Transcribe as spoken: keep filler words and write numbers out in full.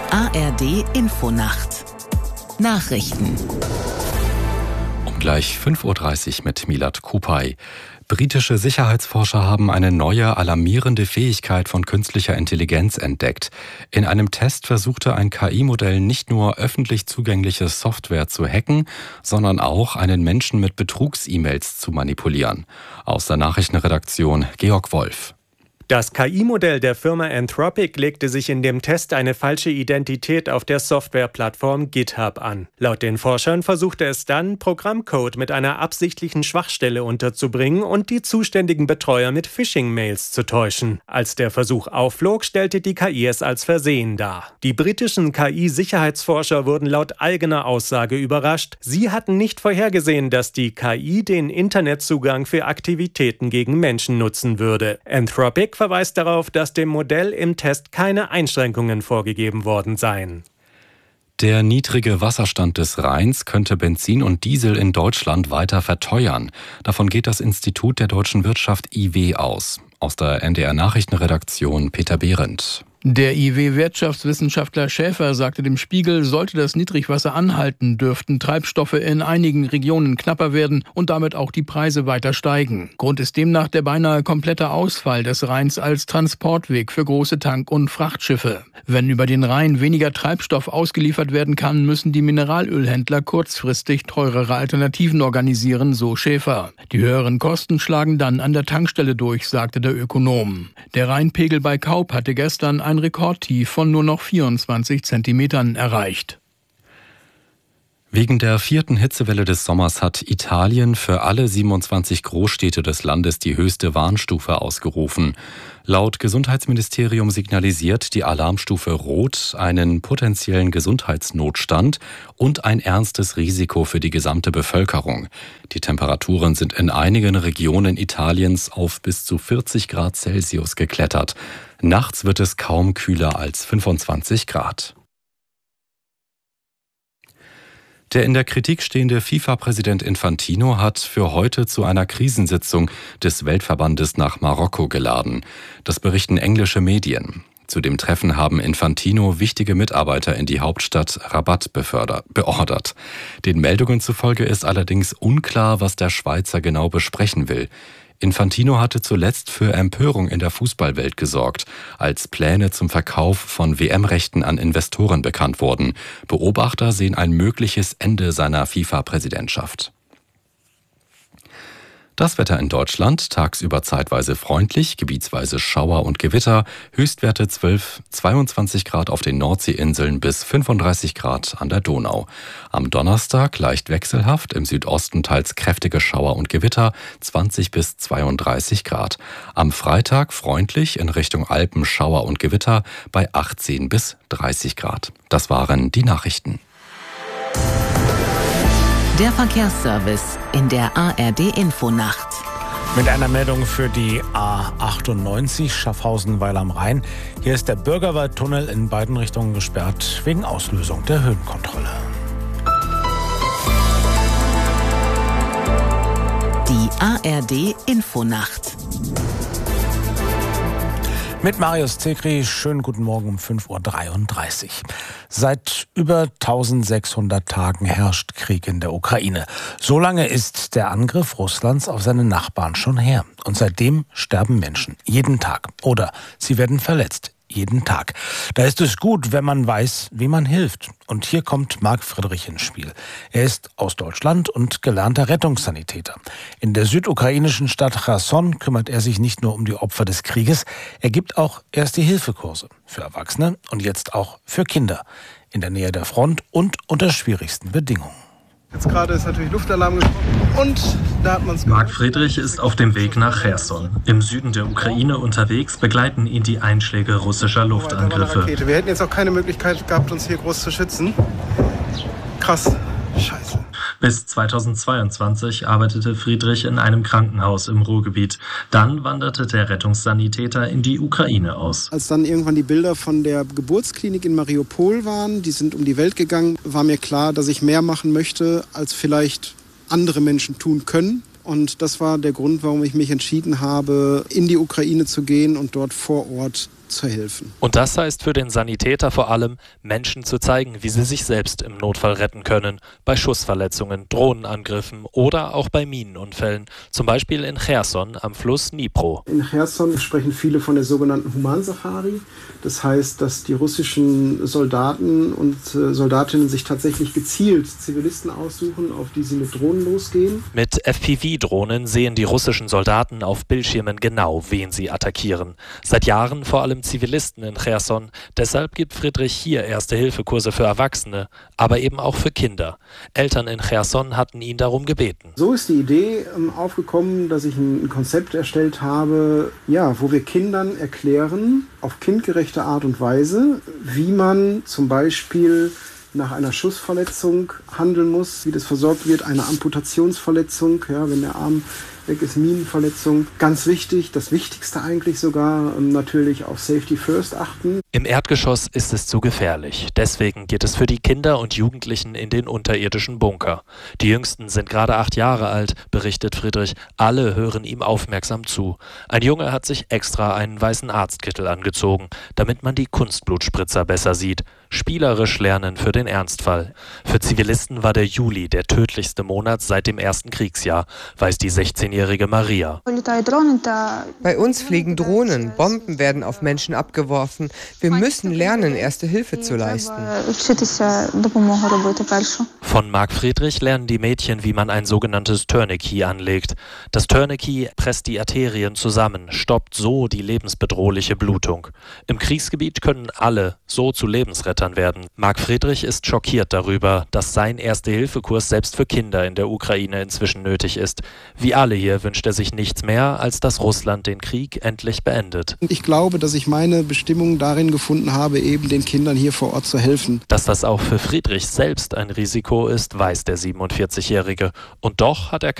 A R D-Infonacht Nachrichten. Um gleich fünf Uhr dreißig mit Milad Kupay. Britische Sicherheitsforscher haben eine neue, alarmierende Fähigkeit von künstlicher Intelligenz entdeckt. In einem Test versuchte ein K I-Modell nicht nur öffentlich zugängliche Software zu hacken, sondern auch einen Menschen mit Betrugs-E-Mails zu manipulieren. Aus der Nachrichtenredaktion Georg Wolf. Das K I-Modell der Firma Anthropic legte sich in dem Test eine falsche Identität auf der Softwareplattform GitHub an. Laut den Forschern versuchte es dann, Programmcode mit einer absichtlichen Schwachstelle unterzubringen und die zuständigen Betreuer mit Phishing-Mails zu täuschen. Als der Versuch aufflog, stellte die K I es als Versehen dar. Die britischen K I-Sicherheitsforscher wurden laut eigener Aussage überrascht. Sie hatten nicht vorhergesehen, dass die K I den Internetzugang für Aktivitäten gegen Menschen nutzen würde. Anthropic verweist darauf, dass dem Modell im Test keine Einschränkungen vorgegeben worden seien. Der niedrige Wasserstand des Rheins könnte Benzin und Diesel in Deutschland weiter verteuern. Davon geht das Institut der deutschen Wirtschaft I W aus. Aus der N D R-Nachrichtenredaktion Peter Behrendt. Der I W-Wirtschaftswissenschaftler Schäfer sagte dem Spiegel, sollte das Niedrigwasser anhalten, dürften Treibstoffe in einigen Regionen knapper werden und damit auch die Preise weiter steigen. Grund ist demnach der beinahe komplette Ausfall des Rheins als Transportweg für große Tank- und Frachtschiffe. Wenn über den Rhein weniger Treibstoff ausgeliefert werden kann, müssen die Mineralölhändler kurzfristig teurere Alternativen organisieren, so Schäfer. Die höheren Kosten schlagen dann an der Tankstelle durch, sagte der Ökonom. Der Rheinpegel bei Kaup hatte gestern ein Rekordtief von nur noch vierundzwanzig Zentimetern erreicht. Wegen der vierten Hitzewelle des Sommers hat Italien für alle siebenundzwanzig Großstädte des Landes die höchste Warnstufe ausgerufen. Laut Gesundheitsministerium signalisiert die Alarmstufe Rot einen potenziellen Gesundheitsnotstand und ein ernstes Risiko für die gesamte Bevölkerung. Die Temperaturen sind in einigen Regionen Italiens auf bis zu vierzig Grad Celsius geklettert. Nachts wird es kaum kühler als fünfundzwanzig Grad. Der in der Kritik stehende FIFA-Präsident Infantino hat für heute zu einer Krisensitzung des Weltverbandes nach Marokko geladen. Das berichten englische Medien. Zu dem Treffen haben Infantino wichtige Mitarbeiter in die Hauptstadt Rabat befördert, beordert. Den Meldungen zufolge ist allerdings unklar, was der Schweizer genau besprechen will. Infantino hatte zuletzt für Empörung in der Fußballwelt gesorgt, als Pläne zum Verkauf von W M-Rechten an Investoren bekannt wurden. Beobachter sehen ein mögliches Ende seiner FIFA-Präsidentschaft. Das Wetter in Deutschland, tagsüber zeitweise freundlich, gebietsweise Schauer und Gewitter, Höchstwerte zwölf, zweiundzwanzig Grad auf den Nordseeinseln bis fünfunddreißig Grad an der Donau. Am Donnerstag leicht wechselhaft, im Südosten teils kräftige Schauer und Gewitter, zwanzig bis zweiunddreißig Grad. Am Freitag freundlich, in Richtung Alpen Schauer und Gewitter bei achtzehn bis dreißig Grad. Das waren die Nachrichten. Der Verkehrsservice in der A R D-Infonacht. Mit einer Meldung für die A achtundneunzig Schaffhausen-Weil am Rhein. Hier ist der Bürgerwaldtunnel in beiden Richtungen gesperrt wegen Auslösung der Höhenkontrolle. Die A R D-Infonacht. Mit Marius Zekri, schönen guten Morgen um fünf Uhr dreiunddreißig. Seit über eintausendsechshundert Tagen herrscht Krieg in der Ukraine. So lange ist der Angriff Russlands auf seine Nachbarn schon her. Und seitdem sterben Menschen jeden Tag. Oder sie werden verletzt. Jeden Tag. Da ist es gut, wenn man weiß, wie man hilft. Und hier kommt Marc Friedrich ins Spiel. Er ist aus Deutschland und gelernter Rettungssanitäter. In der südukrainischen Stadt Cherson kümmert er sich nicht nur um die Opfer des Krieges, er gibt auch Erste-Hilfe-Kurse für Erwachsene und jetzt auch für Kinder. In der Nähe der Front und unter schwierigsten Bedingungen. Jetzt gerade ist natürlich Luftalarm gesprochen und da hat man es. Marc Friedrich ist auf dem Weg nach Cherson. Im Süden der Ukraine unterwegs begleiten ihn die Einschläge russischer Luftangriffe. Wir hätten jetzt auch keine Möglichkeit gehabt, uns hier groß zu schützen. Krass. Scheiße. Bis zweitausendzweiundzwanzig arbeitete Friedrich in einem Krankenhaus im Ruhrgebiet. Dann wanderte der Rettungssanitäter in die Ukraine aus. Als dann irgendwann die Bilder von der Geburtsklinik in Mariupol waren, die sind um die Welt gegangen, war mir klar, dass ich mehr machen möchte, als vielleicht andere Menschen tun können. Und das war der Grund, warum ich mich entschieden habe, in die Ukraine zu gehen und dort vor Ort zu helfen. Und das heißt für den Sanitäter vor allem, Menschen zu zeigen, wie sie sich selbst im Notfall retten können. Bei Schussverletzungen, Drohnenangriffen oder auch bei Minenunfällen. Zum Beispiel in Cherson am Fluss Dnipro. In Cherson sprechen viele von der sogenannten Humansafari. Das heißt, dass die russischen Soldaten und äh, Soldatinnen sich tatsächlich gezielt Zivilisten aussuchen, auf die sie mit Drohnen losgehen. Mit F P V-Drohnen sehen die russischen Soldaten auf Bildschirmen genau, wen sie attackieren. Seit Jahren vor allem Zivilisten in Cherson. Deshalb gibt Friedrich hier Erste-Hilfe-Kurse für Erwachsene, aber eben auch für Kinder. Eltern in Cherson hatten ihn darum gebeten. So ist die Idee ähm, aufgekommen, dass ich ein Konzept erstellt habe, ja, wo wir Kindern erklären, auf kindgerechte Art und Weise, wie man zum Beispiel nach einer Schussverletzung handeln muss, wie das versorgt wird, eine Amputationsverletzung, ja, wenn der Arm weg ist, Minenverletzung. Ganz wichtig, das Wichtigste eigentlich sogar, natürlich auf Safety First achten. Im Erdgeschoss ist es zu gefährlich. Deswegen geht es für die Kinder und Jugendlichen in den unterirdischen Bunker. Die Jüngsten sind gerade acht Jahre alt, berichtet Friedrich. Alle hören ihm aufmerksam zu. Ein Junge hat sich extra einen weißen Arztkittel angezogen, damit man die Kunstblutspritzer besser sieht. Spielerisch lernen für den Ernstfall. Für Zivilisten war der Juli der tödlichste Monat seit dem ersten Kriegsjahr, weiß die sechzehnjährige Maria. Bei uns fliegen Drohnen, Bomben werden auf Menschen abgeworfen. Wir müssen lernen, Erste Hilfe zu leisten. Von Marc Friedrich lernen die Mädchen, wie man ein sogenanntes Tourniquet anlegt. Das Tourniquet presst die Arterien zusammen, stoppt so die lebensbedrohliche Blutung. Im Kriegsgebiet können alle so zu Lebensrettern werden. Marc Friedrich ist schockiert darüber, dass sein Erste-Hilfe-Kurs selbst für Kinder in der Ukraine inzwischen nötig ist. Wie alle hier wünscht er sich nichts mehr, als dass Russland den Krieg endlich beendet. Ich glaube, dass ich meine Bestimmung darin gefunden habe, eben den Kindern hier vor Ort zu helfen. Dass das auch für Friedrich selbst ein Risiko ist, weiß der siebenundvierzigjährige. Und doch hat er